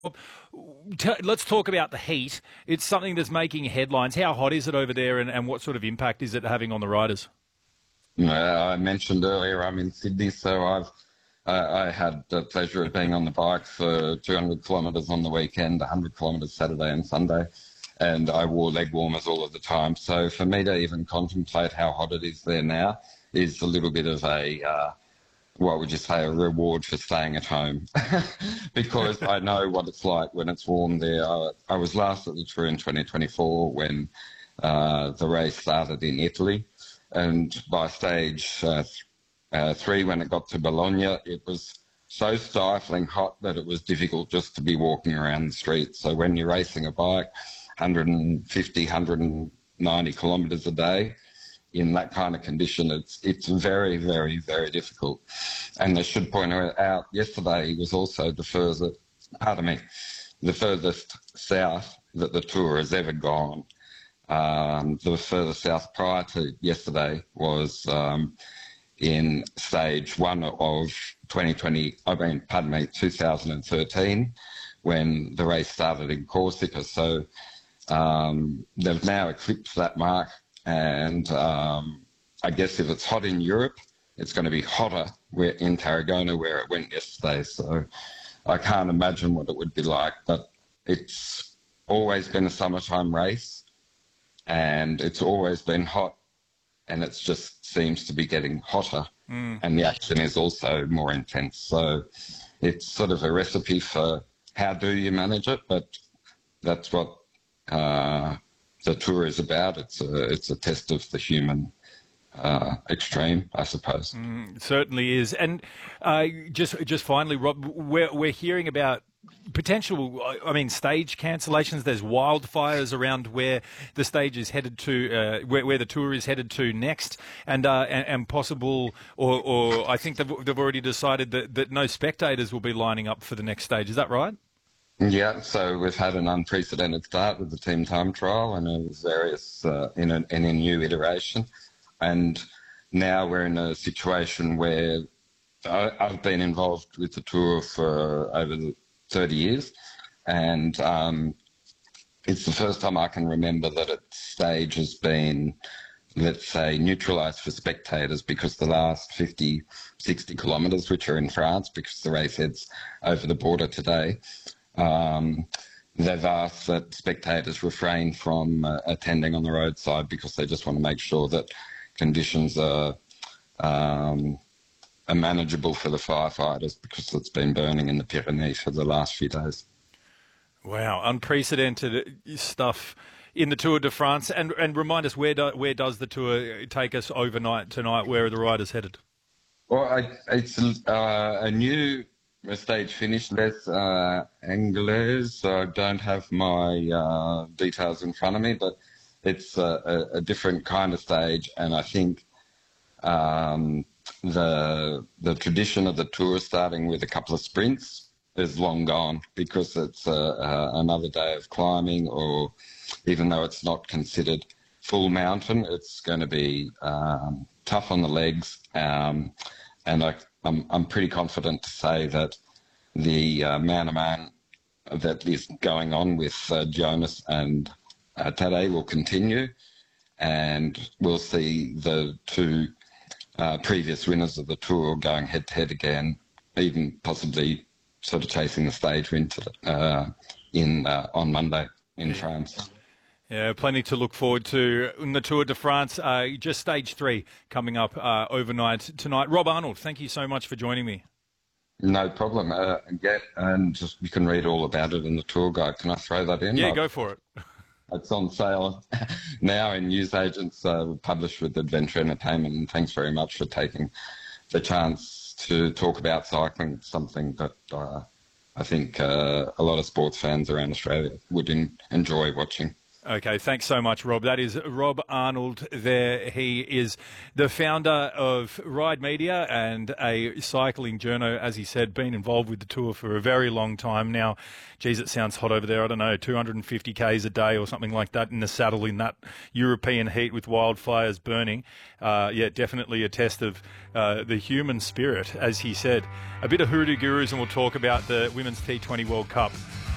Let's talk about the heat. It's something that's making headlines. How hot is it over there, and what sort of impact is it having on the riders? I mentioned earlier I'm in Sydney, so I had the pleasure of being on the bike for 200 kilometres on the weekend, 100 kilometres Saturday and Sunday, and I wore leg warmers all of the time. So for me to even contemplate how hot it is there now is a little bit of what would you say, a reward for staying at home, because I know what it's like when it's warm there. I was last at the Tour in 2024 when the race started in Italy, and by stage 3, when it got to Bologna, it was so stifling hot that it was difficult just to be walking around the streets. So when you're racing a bike 150, 190 kilometres a day, in that kind of condition, it's very, very, very difficult. And I should point out, yesterday was also the furthest south that the Tour has ever gone. The furthest south prior to yesterday was in stage 1 of 2013, when the race started in Corsica. So they've now eclipsed that mark. And I guess if it's hot in Europe, it's going to be hotter in Tarragona, where it went yesterday. So I can't imagine what it would be like. But it's always been a summertime race, and it's always been hot, and it just seems to be getting hotter. And the action is also more intense. So it's sort of a recipe for how do you manage it, but that's what the Tour is about. It's a test of the human extreme, I suppose. It certainly is. And just finally, Rob, we're hearing about potential, stage cancellations. There's wildfires around where the stage is headed to, where the Tour is headed to next, and possible, or I think they've already decided that no spectators will be lining up for the next stage. Is that right? Yeah, so we've had an unprecedented start with the team time trial, and it was various in a new iteration. And now we're in a situation where I've been involved with the Tour for over 30 years, and it's the first time I can remember that a stage has been, let's say, neutralised for spectators, because the last 50, 60 kilometres, which are in France, because the race heads over the border today, they've asked that spectators refrain from attending on the roadside, because they just want to make sure that conditions are manageable for the firefighters, because it's been burning in the Pyrenees for the last few days. Wow, unprecedented stuff in the Tour de France. And remind us, where does the Tour take us overnight tonight? Where are the riders headed? Well, it's a new stage finish, Les Anglais. I don't have my details in front of me, but it's a different kind of stage. And I think the tradition of the Tour starting with a couple of sprints is long gone, because it's another day of climbing, or even though it's not considered full mountain, it's going to be tough on the legs. And I'm pretty confident to say that the man-to-man that is going on with Jonas and Tadej will continue, and we'll see the two previous winners of the Tour going head-to-head again, even possibly sort of chasing the stage win on Monday in France. Yeah, plenty to look forward to in the Tour de France. Just stage 3 coming up overnight tonight. Rob Arnold, thank you so much for joining me. No problem. And you can read all about it in the tour guide. Can I throw that in? Yeah, go for it. It's on sale now in newsagents, published with Adventure Entertainment. And thanks very much for taking the chance to talk about cycling. It's something that I think a lot of sports fans around Australia would enjoy watching. Okay, thanks so much, Rob. That is Rob Arnold there. He is the founder of Ride Media and a cycling journo, as he said, been involved with the Tour for a very long time now. Geez, it sounds hot over there. I don't know, 250 Ks a day or something like that in the saddle in that European heat with wildfires burning. Yeah, definitely a test of the human spirit, as he said. A bit of Hoodoo Gurus, and we'll talk about the Women's T20 World Cup